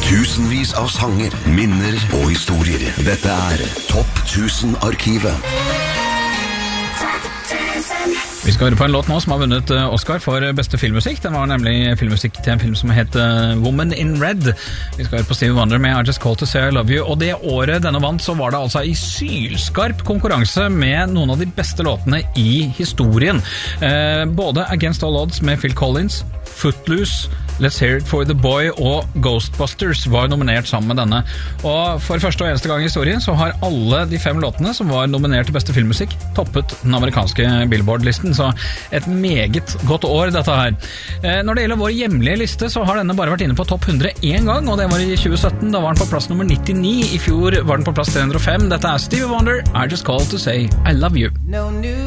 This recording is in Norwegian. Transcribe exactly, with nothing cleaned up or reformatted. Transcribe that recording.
Tusenvis av sanger, minner og historier. Dette er Topp tusen-arkivet. Vi skal høre på en låt nå som har vunnet Oscar for beste filmmusikk. Den var nemlig filmmusikk til en film som heter Woman in Red. Vi skal høre på Stevie Wonder med I Just Called to Say I Love You. Og det året denne vant, så var det altså i sylskarp konkurranse med noen av de beste låtene i historien. Eh, både Against All Odds med Phil Collins, Footloose, Let's Hear It for the Boy og Ghostbusters var nominert sammen med denne. Og for første og eneste gang i historien så har alle de fem låtene som var nominert til beste filmmusikk toppet den amerikanske Billboard-listen. Så et meget godt år dette her. Eh, når det gjelder vår hjemlige liste så har denne bare vært inne på topp hundre en gang, og det var i tjue sytten. Da var den på plass nummer nittini. I fjor var den på plass tre hundre og fem. Dette er Stevie Wonder, I Just Called to Say I Love You. No new